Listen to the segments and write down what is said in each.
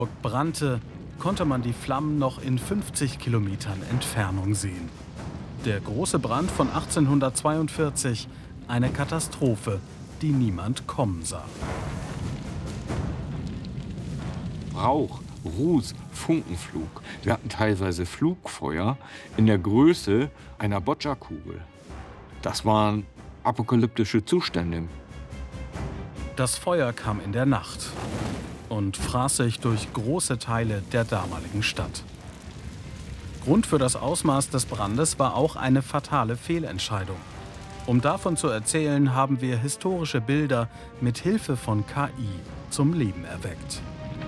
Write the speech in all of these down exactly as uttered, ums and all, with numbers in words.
brannte, konnte man die Flammen noch in fünfzig Kilometern Entfernung sehen. Der große Brand von achtzehnhundertzweiundvierzig, eine Katastrophe, die niemand kommen sah. Rauch, Ruß, Funkenflug. Wir hatten teilweise Flugfeuer in der Größe einer Bocciakugel. Das waren apokalyptische Zustände. Das Feuer kam in der Nacht und fraß sich durch große Teile der damaligen Stadt. Grund für das Ausmaß des Brandes war auch eine fatale Fehlentscheidung. Um davon zu erzählen, haben wir historische Bilder mit Hilfe von K I zum Leben erweckt.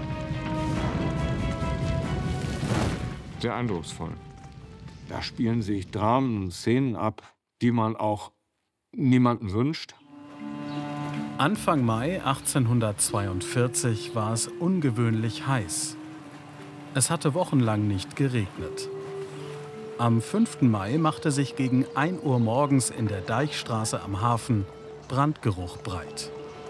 Sehr eindrucksvoll. Da spielen sich Dramen und Szenen ab, die man auch niemandem wünscht. Anfang Mai achtzehnhundertzweiundvierzig war es ungewöhnlich heiß. Es hatte wochenlang nicht geregnet. Am fünften Mai machte sich gegen ein Uhr morgens in der Deichstraße am Hafen Brandgeruch breit.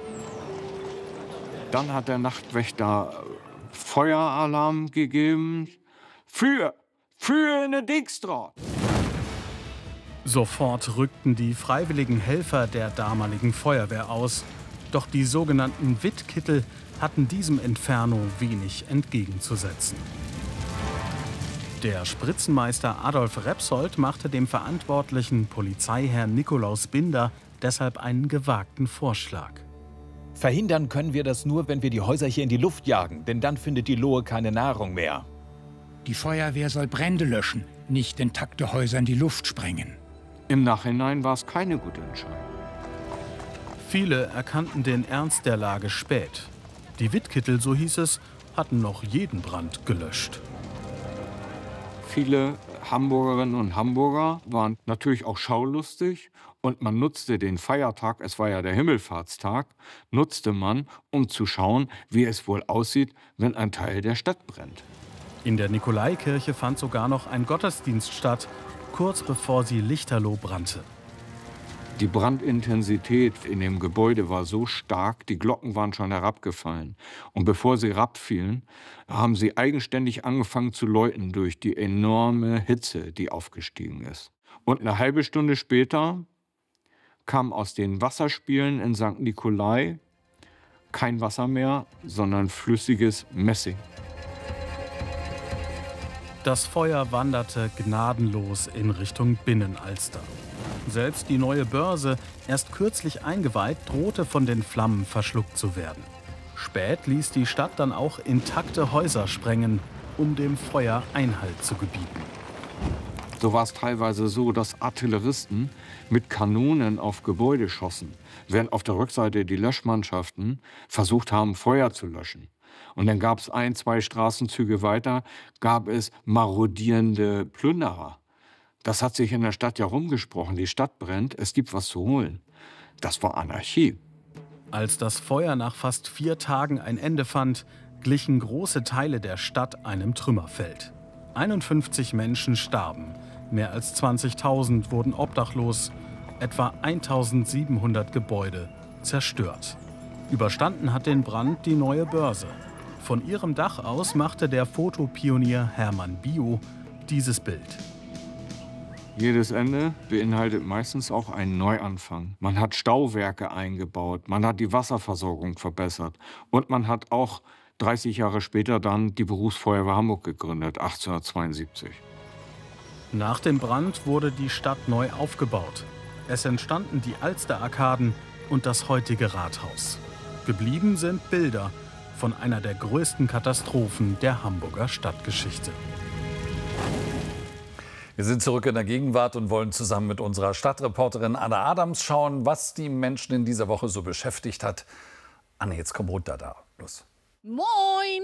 Dann hat der Nachtwächter Feueralarm gegeben. Für, für eine Dijkstraat. Sofort rückten die freiwilligen Helfer der damaligen Feuerwehr aus. Doch die sogenannten Wittkittel hatten diesem Inferno wenig entgegenzusetzen. Der Spritzenmeister Adolf Repsold machte dem verantwortlichen Polizeiherrn Nikolaus Binder deshalb einen gewagten Vorschlag. Verhindern können wir das nur, wenn wir die Häuser hier in die Luft jagen, denn dann findet die Lohe keine Nahrung mehr. Die Feuerwehr soll Brände löschen, nicht intakte Häuser in die Luft sprengen. Im Nachhinein war es keine gute Entscheidung. Viele erkannten den Ernst der Lage spät. Die Wittkittel, so hieß es, hatten noch jeden Brand gelöscht. Viele Hamburgerinnen und Hamburger waren natürlich auch schaulustig und man nutzte den Feiertag, es war ja der Himmelfahrtstag, nutzte man, um zu schauen, wie es wohl aussieht, wenn ein Teil der Stadt brennt. In der Nikolaikirche fand sogar noch ein Gottesdienst statt, kurz bevor sie lichterloh brannte. Die Brandintensität in dem Gebäude war so stark, die Glocken waren schon herabgefallen. Und bevor sie herabfielen, haben sie eigenständig angefangen zu läuten durch die enorme Hitze, die aufgestiegen ist. Und eine halbe Stunde später kam aus den Wasserspielen in Sankt Nikolai kein Wasser mehr, sondern flüssiges Messing. Das Feuer wanderte gnadenlos in Richtung Binnenalster. Selbst die neue Börse, erst kürzlich eingeweiht, drohte von den Flammen verschluckt zu werden. Spät ließ die Stadt dann auch intakte Häuser sprengen, um dem Feuer Einhalt zu gebieten. So war es teilweise so, dass Artilleristen mit Kanonen auf Gebäude schossen, während auf der Rückseite die Löschmannschaften versucht haben, Feuer zu löschen. Und dann gab es ein, zwei Straßenzüge weiter, gab es marodierende Plünderer. Das hat sich in der Stadt ja rumgesprochen. Die Stadt brennt, es gibt was zu holen. Das war Anarchie. Als das Feuer nach fast vier Tagen ein Ende fand, glichen große Teile der Stadt einem Trümmerfeld. einundfünfzig Menschen starben, mehr als zwanzigtausend wurden obdachlos, etwa eintausendsiebenhundert Gebäude zerstört. Überstanden hat den Brand die neue Börse. Von ihrem Dach aus machte der Fotopionier Hermann Bio dieses Bild. Jedes Ende beinhaltet meistens auch einen Neuanfang. Man hat Stauwerke eingebaut, man hat die Wasserversorgung verbessert und man hat auch dreißig Jahre später dann die Berufsfeuerwehr Hamburg gegründet, achtzehnhundertzweiundsiebzig. Nach dem Brand wurde die Stadt neu aufgebaut. Es entstanden die Alsterarkaden und das heutige Rathaus. Geblieben sind Bilder von einer der größten Katastrophen der Hamburger Stadtgeschichte. Wir sind zurück in der Gegenwart und wollen zusammen mit unserer Stadtreporterin Anna Adams schauen, was die Menschen in dieser Woche so beschäftigt hat. Anne, jetzt komm runter da. Los. Moin!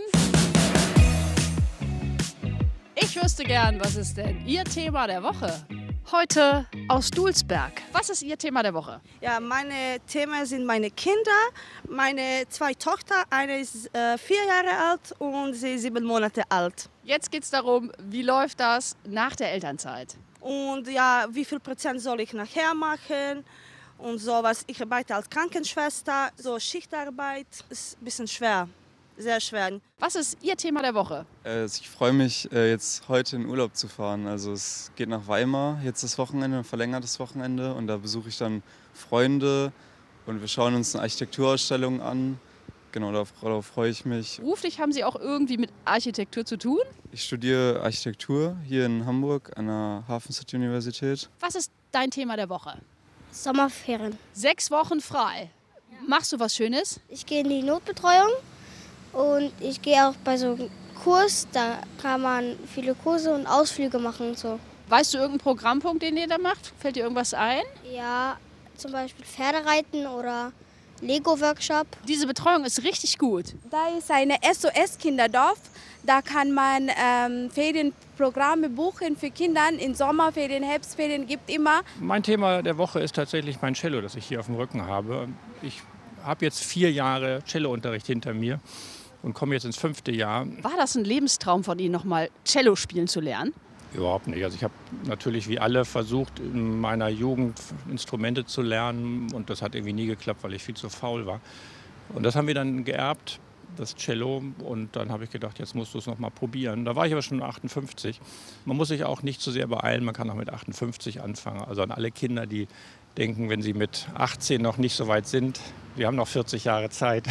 Ich wüsste gern, was ist denn Ihr Thema der Woche? Heute aus Dulsberg. Was ist Ihr Thema der Woche? Ja, meine Themen sind meine Kinder. Meine zwei Tochter, eine ist äh, vier Jahre alt und sie ist sieben Monate alt. Jetzt geht es darum, wie läuft das nach der Elternzeit? Und ja, wie viel Prozent soll ich nachher machen und sowas. Ich arbeite als Krankenschwester, so Schichtarbeit ist ein bisschen schwer. sehr schwer. Was ist Ihr Thema der Woche? Äh, ich freue mich, äh, jetzt heute in Urlaub zu fahren. Also es geht nach Weimar, jetzt das Wochenende, ein verlängertes Wochenende. Und da besuche ich dann Freunde und wir schauen uns eine Architekturausstellung an. Genau, darauf, darauf freue ich mich. Beruflich haben Sie auch irgendwie mit Architektur zu tun? Ich studiere Architektur hier in Hamburg an der Hafen City Universität. Was ist dein Thema der Woche? Sommerferien. Sechs Wochen frei. Machst du was Schönes? Ich gehe in die Notbetreuung und ich gehe auch bei so einem Kurs. Da kann man viele Kurse und Ausflüge machen und so. Weißt du irgendeinen Programmpunkt, den ihr da macht? Fällt dir irgendwas ein? Ja, zum Beispiel Pferdereiten oder Lego-Workshop. Diese Betreuung ist richtig gut. Da ist ein S O S-Kinderdorf. Da kann man ähm, Ferienprogramme buchen für Kinder. In Sommerferien, Herbstferien gibt immer. Mein Thema der Woche ist tatsächlich mein Cello, das ich hier auf dem Rücken habe. Ich habe jetzt vier Jahre Cellounterricht hinter mir und komme jetzt ins fünfte Jahr. War das ein Lebenstraum von Ihnen, noch mal Cello spielen zu lernen? Überhaupt nicht. Also ich habe natürlich wie alle versucht, in meiner Jugend Instrumente zu lernen und das hat irgendwie nie geklappt, weil ich viel zu faul war. Und das haben wir dann geerbt, das Cello, und dann habe ich gedacht, jetzt musst du es noch mal probieren. Da war ich aber schon achtundfünfzig. Man muss sich auch nicht zu sehr beeilen, man kann auch mit achtundfünfzig anfangen. Also an alle Kinder, die denken, wenn sie mit achtzehn noch nicht so weit sind, wir haben noch vierzig Jahre Zeit.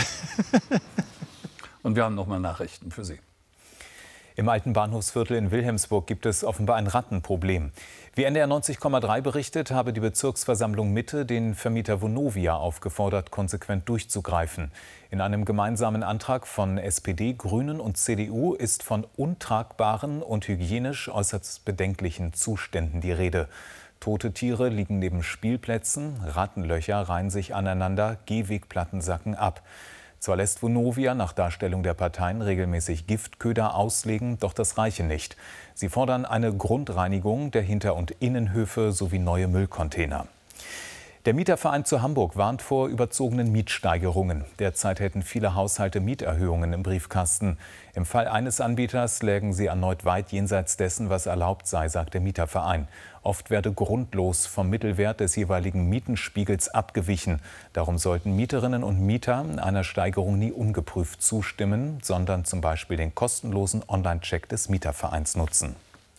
Und wir haben noch mal Nachrichten für Sie. Im alten Bahnhofsviertel in Wilhelmsburg gibt es offenbar ein Rattenproblem. Wie N D R neunzig Komma drei berichtet, habe die Bezirksversammlung Mitte den Vermieter Vonovia aufgefordert, konsequent durchzugreifen. In einem gemeinsamen Antrag von S P D, Grünen und C D U ist von untragbaren und hygienisch äußerst bedenklichen Zuständen die Rede. Tote Tiere liegen neben Spielplätzen, Rattenlöcher reihen sich aneinander, Gehwegplatten sacken ab. Zwar lässt Vonovia nach Darstellung der Parteien regelmäßig Giftköder auslegen, doch das reiche nicht. Sie fordern eine Grundreinigung der Hinter- und Innenhöfe sowie neue Müllcontainer. Der Mieterverein zu Hamburg warnt vor überzogenen Mietsteigerungen. Derzeit hätten viele Haushalte Mieterhöhungen im Briefkasten. Im Fall eines Anbieters lägen sie erneut weit jenseits dessen, was erlaubt sei, sagt der Mieterverein. Oft werde grundlos vom Mittelwert des jeweiligen Mietenspiegels abgewichen. Darum sollten Mieterinnen und Mieter einer Steigerung nie ungeprüft zustimmen, sondern zum Beispiel den kostenlosen Online-Check des Mietervereins nutzen.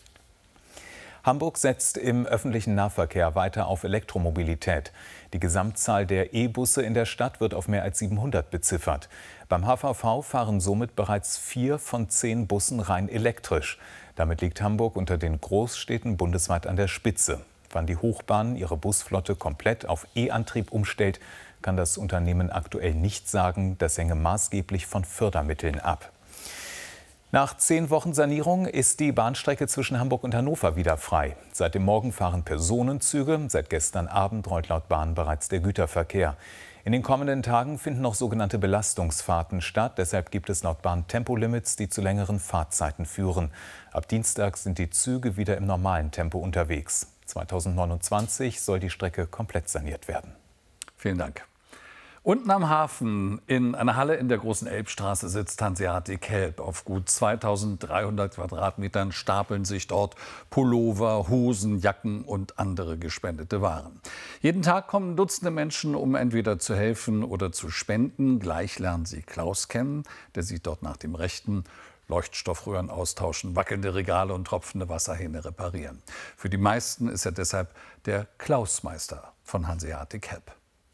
Hamburg setzt im öffentlichen Nahverkehr weiter auf Elektromobilität. Die Gesamtzahl der E-Busse in der Stadt wird auf mehr als siebenhundert beziffert. Beim H V V fahren somit bereits vier von zehn Bussen rein elektrisch. Damit liegt Hamburg unter den Großstädten bundesweit an der Spitze. Wann die Hochbahn ihre Busflotte komplett auf E-Antrieb umstellt, kann das Unternehmen aktuell nicht sagen. Das hänge maßgeblich von Fördermitteln ab. Nach zehn Wochen Sanierung ist die Bahnstrecke zwischen Hamburg und Hannover wieder frei. Seit dem Morgen fahren Personenzüge. Seit gestern Abend rollt laut Bahn bereits der Güterverkehr. In den kommenden Tagen finden noch sogenannte Belastungsfahrten statt. Deshalb gibt es laut Bahn Tempolimits, die zu längeren Fahrzeiten führen. Ab Dienstag sind die Züge wieder im normalen Tempo unterwegs. zweitausendneunundzwanzig soll die Strecke komplett saniert werden. Vielen Dank. Unten am Hafen in einer Halle in der Großen Elbstraße sitzt Hanseatic Help. Auf gut zweitausenddreihundert Quadratmetern stapeln sich dort Pullover, Hosen, Jacken und andere gespendete Waren. Jeden Tag kommen Dutzende Menschen, um entweder zu helfen oder zu spenden. Gleich lernen sie Klaus kennen, der sieht dort nach dem Rechten. Leuchtstoffröhren austauschen, wackelnde Regale und tropfende Wasserhähne reparieren. Für die meisten ist er deshalb der Klausmeister von Hanseatic Help.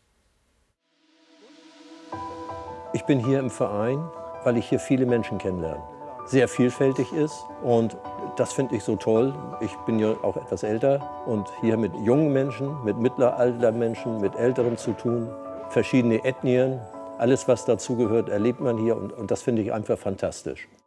Ich bin hier im Verein, weil ich hier viele Menschen kennenlerne. Sehr vielfältig ist und das finde ich so toll. Ich bin ja auch etwas älter und hier mit jungen Menschen, mit mittleralter Menschen, mit Älteren zu tun. Verschiedene Ethnien, alles was dazugehört, erlebt man hier und, und das finde ich einfach fantastisch.